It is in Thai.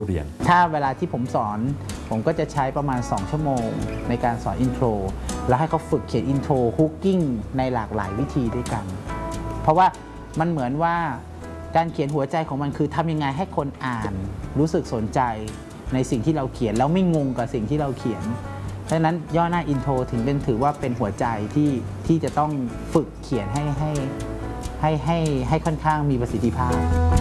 เรียนถ้าเวลาที่ผมสอนผมก็จะใช้ประมาณ2 ชั่วโมงในการสอนอินโทรแล้วให้เขาฝึกเขียนอินโทรฮุกกิ้งในหลากหลายวิธีด้วยกันเพราะว่ามันเหมือนว่าการเขียนหัวใจของมันคือทำยังไงให้คนอ่านรู้สึกสนใจในสิ่งที่เราเขียนแล้วไม่งงกับสิ่งที่เราเขียนเพราะฉะนั้นย่อหน้าอินโทรถือว่าเป็นหัวใจที่จะต้องฝึกเขียนให้ค่อนข้างมีประสิทธิภาพ